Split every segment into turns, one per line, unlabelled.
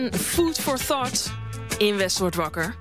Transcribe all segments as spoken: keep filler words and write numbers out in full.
Food for thought in West wordt wakker.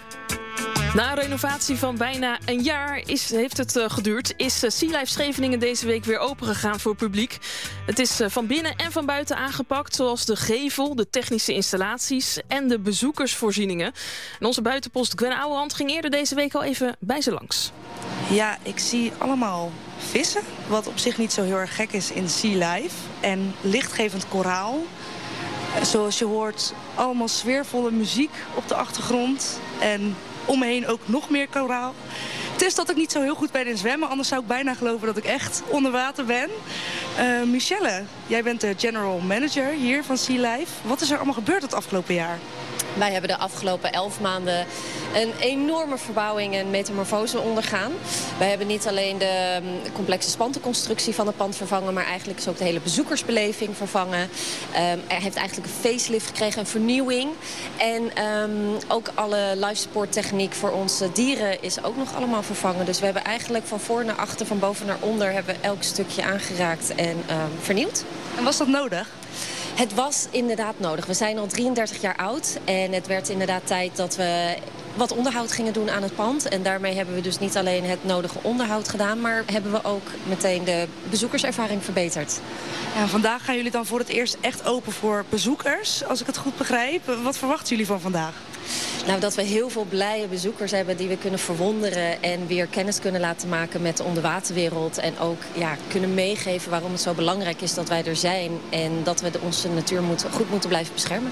Na een renovatie van bijna een jaar is, heeft het uh, geduurd... is uh, Sea Life Scheveningen deze week weer opengegaan voor publiek. Het is uh, van binnen en van buiten aangepakt... zoals de gevel, de technische installaties en de bezoekersvoorzieningen. En onze buitenpost Gwen Ouwehand ging eerder deze week al even bij ze langs.
Ja, ik zie allemaal vissen, wat op zich niet zo heel erg gek is in Sea Life. En lichtgevend koraal. Zoals je hoort, allemaal sfeervolle muziek op de achtergrond. En om me heen ook nog meer koraal. Het is dat ik niet zo heel goed ben in zwemmen. Anders zou ik bijna geloven dat ik echt onder water ben. Uh, Michelle, jij bent de general manager hier van Sea Life. Wat is er allemaal gebeurd het afgelopen jaar?
Wij hebben de afgelopen elf maanden een enorme verbouwing en metamorfose ondergaan. Wij hebben niet alleen de complexe spantenconstructie van het pand vervangen... maar eigenlijk is ook de hele bezoekersbeleving vervangen. Um, er heeft eigenlijk een facelift gekregen, een vernieuwing. En um, ook alle life support techniek voor onze dieren is ook nog allemaal vervangen. Dus we hebben eigenlijk van voor naar achter, van boven naar onder... hebben we elk stukje aangeraakt en um, vernieuwd.
En was dat nodig?
Het was inderdaad nodig. We zijn al drieëndertig jaar oud en het werd inderdaad tijd dat we wat onderhoud gingen doen aan het pand. En daarmee hebben we dus niet alleen het nodige onderhoud gedaan... maar hebben we ook meteen de bezoekerservaring verbeterd.
Ja, vandaag gaan jullie dan voor het eerst echt open voor bezoekers, als ik het goed begrijp. Wat verwachten jullie van vandaag?
Nou, dat we heel veel blije bezoekers hebben die we kunnen verwonderen... en weer kennis kunnen laten maken met de onderwaterwereld. En ook ja, kunnen meegeven waarom het zo belangrijk is dat wij er zijn... en dat we de, onze natuur moeten, goed moeten blijven beschermen.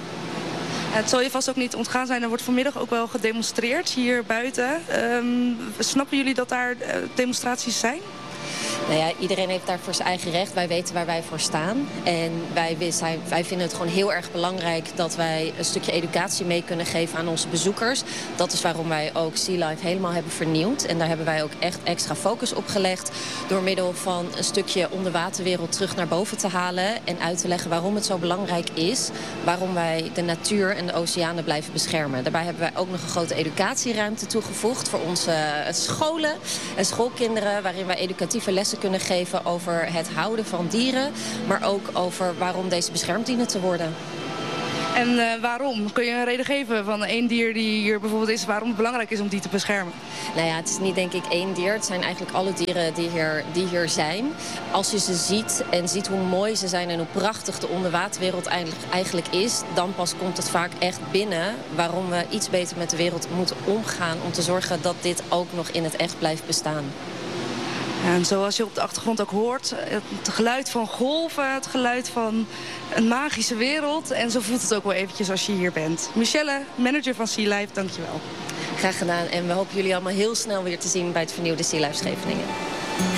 Het zal je vast ook niet ontgaan zijn. Er wordt vanmiddag ook wel gedemonstreerd hier buiten. Um, snappen jullie dat daar uh, demonstraties zijn?
Nou ja, iedereen heeft daar voor zijn eigen recht. Wij weten waar wij voor staan. En wij, wij vinden het gewoon heel erg belangrijk dat wij een stukje educatie mee kunnen geven aan onze bezoekers. Dat is waarom wij ook Sea Life helemaal hebben vernieuwd. En daar hebben wij ook echt extra focus op gelegd. Door middel van een stukje onderwaterwereld terug naar boven te halen. En uit te leggen waarom het zo belangrijk is. Waarom wij de natuur en de oceanen blijven beschermen. Daarbij hebben wij ook nog een grote educatieruimte toegevoegd voor onze scholen en schoolkinderen. Waarin wij educatieve lessen kunnen geven over het houden van dieren, maar ook over waarom deze beschermd dienen te worden.
En uh, waarom? Kun je een reden geven van één dier die hier bijvoorbeeld is, waarom het belangrijk is om die te beschermen?
Nou ja, het is niet denk ik één dier. Het zijn eigenlijk alle dieren die hier, die hier zijn. Als je ze ziet en ziet hoe mooi ze zijn en hoe prachtig de onderwaterwereld eigenlijk, eigenlijk is, dan pas komt het vaak echt binnen waarom we iets beter met de wereld moeten omgaan om te zorgen dat dit ook nog in het echt blijft bestaan.
En zoals je op de achtergrond ook hoort, het geluid van golven, het geluid van een magische wereld. En zo voelt het ook wel eventjes als je hier bent. Michelle, manager van Sea Life, dankjewel.
Graag gedaan en we hopen jullie allemaal heel snel weer te zien bij het vernieuwde Sea Life Scheveningen.